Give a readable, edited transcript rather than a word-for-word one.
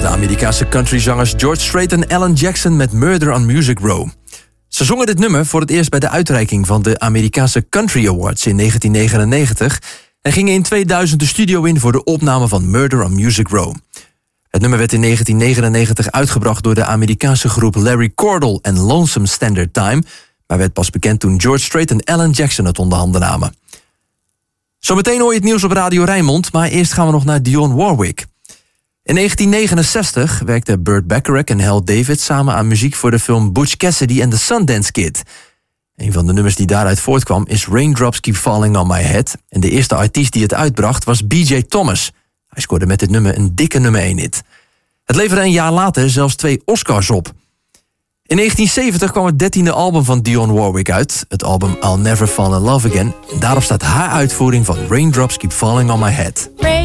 de Amerikaanse countryzangers George Strait en Alan Jackson met Murder on Music Row. Ze zongen dit nummer voor het eerst bij de uitreiking van de Amerikaanse Country Awards in 1999... en gingen in 2000 de studio in voor de opname van Murder on Music Row. Het nummer werd in 1999 uitgebracht door de Amerikaanse groep Larry Cordell en Lonesome Standard Time, maar werd pas bekend toen George Strait en Alan Jackson het onder handen namen. Zometeen hoor je het nieuws op Radio Rijnmond, maar eerst gaan we nog naar Dionne Warwick. In 1969 werkten Burt Bacharach en Hal David samen aan muziek voor de film Butch Cassidy and the Sundance Kid. Een van de nummers die daaruit voortkwam is Raindrops Keep Falling on My Head. En de eerste artiest die het uitbracht was B.J. Thomas. Hij scoorde met dit nummer een dikke nummer 1 hit. Het leverde een jaar later zelfs 2 Oscars op. In 1970 kwam het 13e album van Dionne Warwick uit. Het album I'll Never Fall in Love Again. En daarop staat haar uitvoering van Raindrops Keep Falling on My Head.